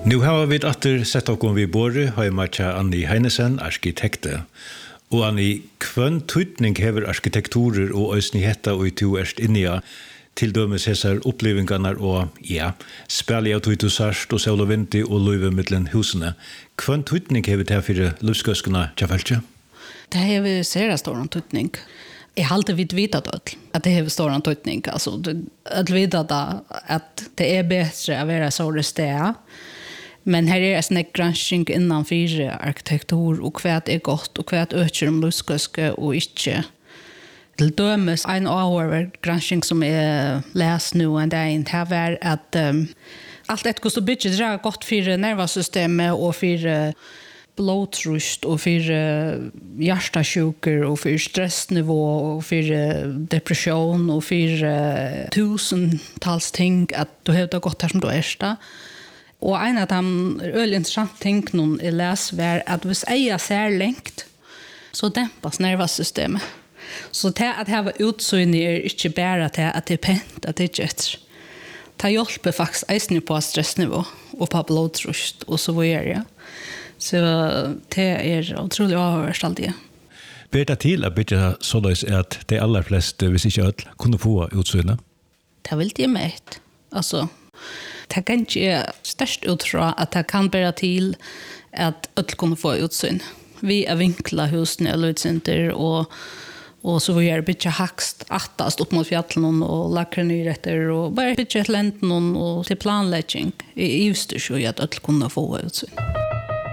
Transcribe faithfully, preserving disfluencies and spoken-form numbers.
Nu har vi atter sett okkom vi borre, har jeg matcha Anni Heinesen, arkitekte. Og Anni, hvønn tydning hever arkitekturer og øysnigheta og i to erst innia til dømes hesar opplevingarna og, ja, spelja av tøytu sarst og sol og vinti og løyve mittlen husene. Hvønn tydning hever det for livskøskene tjafeltje? Det hever sera stor tydning. Jeg har alltid vita det, at det hever stor tydning. Altså, at vita det, at det er bedre å være så sted. Men her er en gransking innanfor arkitektur og hva er godt og hva øker om livskøske og ikke. Til dømes en over gransking som er lest nå en dag det er at um, alt etter hvordan bygget er godt for nervesystemet og for blodtrust og for hjertasjuker og for stressnivå og for depresjon og for uh, tusentals ting at du har det godt her som du er da. Og en av de øyelig interessante tingene jeg leser var at hvis jeg ser lengt, så dempes nervesystemet. Så det at jeg var utsynlig er ikke bare til at det er pent, at det er ikke etter. Det hjelper faktisk eisen på stressnivå og på blodtrust og så videre. Så det er utrolig avhørst alltid. Ber det til at det så løs at de aller fleste, hvis ikke alle, kunne få utsynlig? Det vil det med. Altså, det kan ikke størst utfra at det kan bære til at alle kunne få utsyn. Vi er vinkla husene eller utsynder, og, og så vi er bytja hakst attast opp mot fjallene og lakker nyretter, og bare bytja et lenten og til planlegging i utstyrs jo at alle kunne få utsyn.